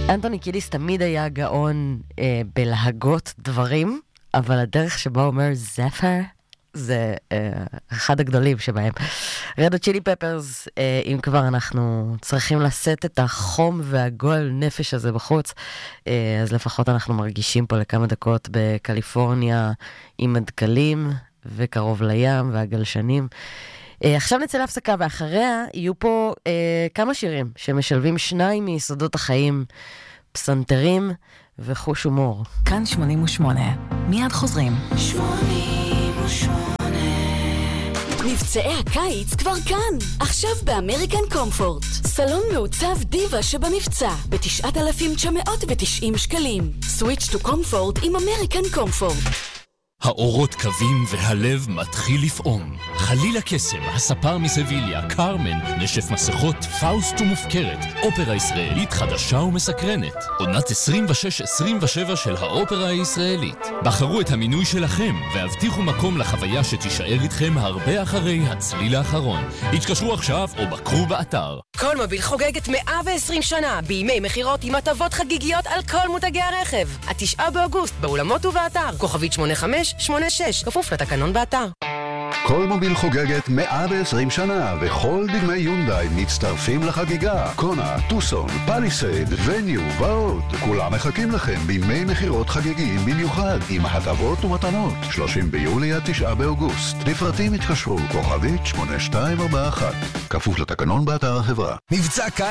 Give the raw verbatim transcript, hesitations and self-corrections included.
אנטוני קידיס תמיד היה גאון אה, בלהגות דברים, אבל הדרך שבה הוא אומר זפר, זה אה, אחד הגדולים שבהם. רד הוט צ'ילי פפרס, אה, אם כבר אנחנו צריכים לשאת את החום והגועל נפש הזה בחוץ, אה, אז לפחות אנחנו מרגישים פה לכמה דקות בקליפורניה עם הדקלים וקרוב לים והגלשנים. Uh, עכשיו נצא להפסקה, ואחריה יהיו פה uh, כמה שירים שמשלבים שניים מיסודות החיים, פסנתרים וחוש הומור. כאן שמונים ושמונה, מיד חוזרים. שמונים ושמונה מבצעי הקיץ כבר כאן. עכשיו באמריקן קומפורט. סלון מעוצב דיבה שבמבצע ב-תשעת אלפים תשע מאות ותשעים שקלים. סוויץ' טו קומפורט עם אמריקן קומפורט. האורות קווים והלב מתחיל לפעום. חלילה קסם, הספר מסביליה, קרמן, נשף מסכות, פאוסט ומופקרת. אופרה ישראלית חדשה ומסקרנת. עונת עשרים ושש עשרים ושבע של האופרה הישראלית. בחרו את המינוי שלכם והבטיחו מקום לחוויה שתישאר איתכם הרבה אחרי הצליל האחרון. התקשרו עכשיו או בקרו באתר. כל מוביל חוגגת מאה ועשרים שנה בימי מחירות עם הטבות חגיגיות על כל מותגי הרכב. התשעה באוגוסט באולמות ובאתר. כוכבית שמונה חמש שמונה שש, כפוף לתקנון באתר. כל מוביל חוגגת מאה ועשרים שנה, וכל דגמי יונדאי מצטרפים לחגיגה. קונה, טוסון, פליסייד, וניו ועוד. כולם מחכים לכם בימי מחירות חגיגיים במיוחד, עם הטבות ומתנות. שלושים ביולי עד תשעה באוגוסט. לפרטים התקשרו, כוכבית שמונה שתיים ארבע אחת. כפוף לתקנון באתר החברה. מבצע